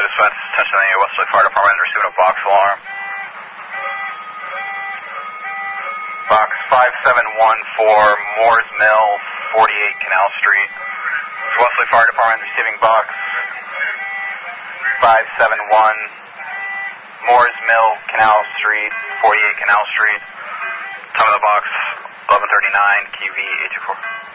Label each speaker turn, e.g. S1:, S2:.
S1: Wesley Dispatch, attention to the Wesley Fire Department, receiving a box alarm. Box 5714, Moores Mill, 48 Canal Street. Wesley Fire Department receiving box 571, Moores Mill, Canal Street, 48 Canal Street. Time of the box, 11:39, QV 824.